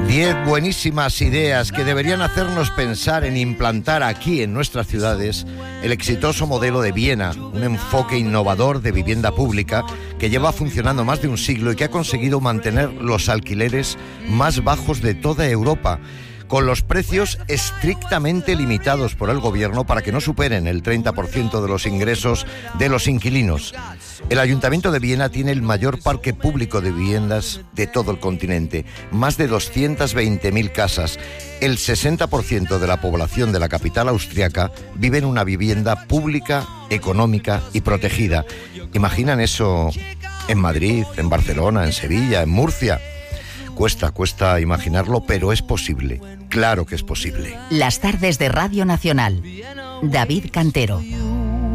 10 buenísimas ideas que deberían hacernos pensar en implantar aquí en nuestras ciudades el exitoso modelo de Viena, un enfoque innovador de vivienda pública que lleva funcionando más de un siglo y que ha conseguido mantener los alquileres más bajos de toda Europa, con los precios estrictamente limitados por el gobierno para que no superen el 30% de los ingresos de los inquilinos. El Ayuntamiento de Viena tiene el mayor parque público de viviendas de todo el continente, más de 220.000 casas. El 60% de la población de la capital austriaca vive en una vivienda pública, económica y protegida. ¿Imaginan eso en Madrid, en Barcelona, en Sevilla, en Murcia? Cuesta imaginarlo, pero es posible. Claro que es posible. Las tardes de Radio Nacional. David Cantero.